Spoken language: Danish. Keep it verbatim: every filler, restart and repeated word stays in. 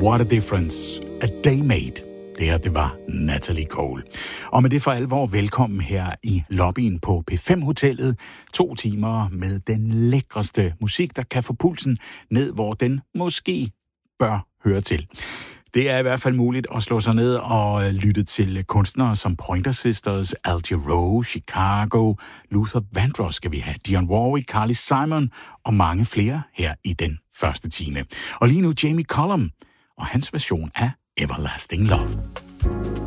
What a Difference, A Day Made. Det her, det var Natalie Cole. Og med det for alvor velkommen her i lobbyen på P fem Hotellet. To timer med den lækreste musik, der kan få pulsen ned, hvor den måske bør høre til. Det er i hvert fald muligt at slå sig ned og lytte til kunstnere som Pointer Sisters, Al Jarreau, Chicago, Luther Vandross skal vi have, Dionne Warwick, Carly Simon og mange flere her i den første time. Og lige nu Jamie Cullum og hans version af Everlasting Love.